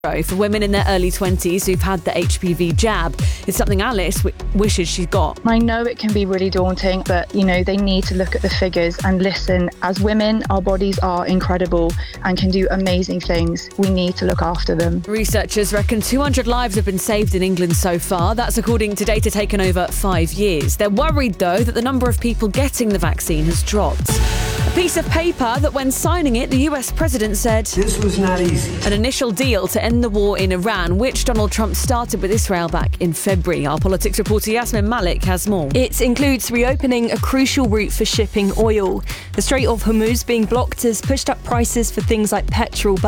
For women in their early 20s who've had the HPV jab. It's something Alice wishes she'd got. I know it can be really daunting, but, they need to look at the figures and listen. As women, our bodies are incredible and can do amazing things. We need to look after them. Researchers reckon 200 lives have been saved in England so far. That's according to data taken over 5 years. They're worried, though, that the number of people getting the vaccine has dropped. A piece of paper that when signing it, the US president said, "This was not easy." An initial deal to end the war in Iran, which Donald Trump started with Israel back in February. Our politics reporter Yasmin Malik has more. It includes reopening a crucial route for shipping oil. The Strait of Hormuz being blocked has pushed up prices for things like petrol, but